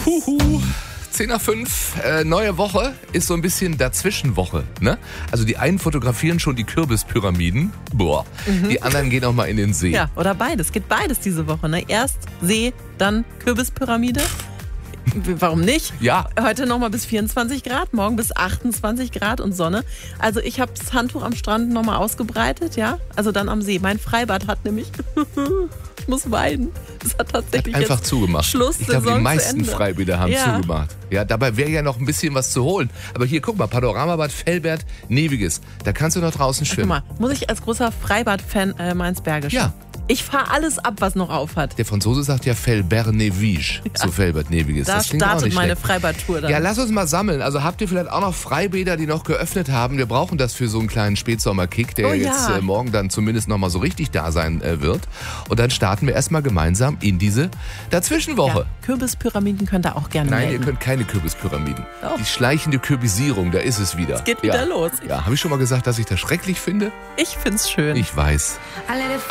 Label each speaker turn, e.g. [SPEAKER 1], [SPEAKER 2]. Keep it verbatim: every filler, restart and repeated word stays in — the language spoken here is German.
[SPEAKER 1] Huhu. zehn nach fünf, äh, neue Woche ist so ein bisschen Dazwischenwoche, ne? Also die einen fotografieren schon die Kürbispyramiden, boah, mhm. die anderen gehen auch mal in den See.
[SPEAKER 2] Ja, oder beides, geht beides diese Woche, ne? Erst See, dann Kürbispyramide. Warum nicht?
[SPEAKER 1] Ja.
[SPEAKER 2] Heute nochmal bis vierundzwanzig Grad, morgen bis achtundzwanzig Grad und Sonne. Also ich habe das Handtuch am Strand nochmal ausgebreitet, ja? Also dann am See. Mein Freibad hat nämlich, ich muss weinen, es hat tatsächlich
[SPEAKER 1] hat einfach
[SPEAKER 2] jetzt
[SPEAKER 1] zugemacht.
[SPEAKER 2] Schluss.
[SPEAKER 1] Ich glaube, die meisten
[SPEAKER 2] zu
[SPEAKER 1] Freibäder haben
[SPEAKER 2] ja.
[SPEAKER 1] zugemacht. Ja, dabei wäre ja noch ein bisschen was zu holen. Aber hier, guck mal, Panoramabad Velbert, Neviges. Da kannst du noch draußen schwimmen.
[SPEAKER 2] Ach, guck mal, muss ich als großer Freibad-Fan äh, Mainz-Bergisch?
[SPEAKER 1] Ja.
[SPEAKER 2] Ich fahre alles ab, was noch auf hat.
[SPEAKER 1] Der Franzose sagt ja Felbert-Nevige, ja. so Felbert-Neviges.
[SPEAKER 2] Da
[SPEAKER 1] das klingt auch
[SPEAKER 2] startet
[SPEAKER 1] nicht
[SPEAKER 2] meine
[SPEAKER 1] schlecht.
[SPEAKER 2] Freibadtour dann.
[SPEAKER 1] Ja, lass uns mal sammeln. Also habt ihr vielleicht auch noch Freibäder, die noch geöffnet haben? Wir brauchen das für so einen kleinen Spätsommerkick, der
[SPEAKER 2] oh, ja.
[SPEAKER 1] jetzt äh, morgen dann zumindest noch mal so richtig da sein äh, wird. Und dann starten wir erstmal gemeinsam in diese Dazwischenwoche.
[SPEAKER 2] Ja, Kürbispyramiden könnt ihr auch gerne
[SPEAKER 1] Nein,
[SPEAKER 2] melden.
[SPEAKER 1] ihr könnt keine Kürbispyramiden.
[SPEAKER 2] Doch.
[SPEAKER 1] Die schleichende Kürbisierung, da ist es wieder.
[SPEAKER 2] Es geht
[SPEAKER 1] ja.
[SPEAKER 2] wieder los.
[SPEAKER 1] Ja, habe ich schon mal gesagt, dass ich das schrecklich finde?
[SPEAKER 2] Ich find's schön.
[SPEAKER 1] Ich weiß.